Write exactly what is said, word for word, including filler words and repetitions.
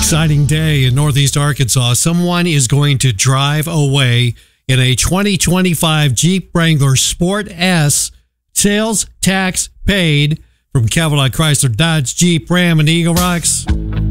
Exciting day in Northeast Arkansas. Someone is going to drive away in a twenty twenty-five Jeep Wrangler Sport S, sales tax paid, from Cadillac, Chrysler, Dodge, Jeep, Ram, and Eagle Rocks.